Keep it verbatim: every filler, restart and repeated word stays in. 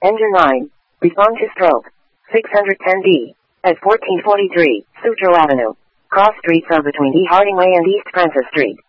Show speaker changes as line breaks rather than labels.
Engine nine. Respond to stroke. six hundred ten D. At fourteen forty-three, Sutro Avenue. Cross streets are between E. Harding Way and East Francis Street.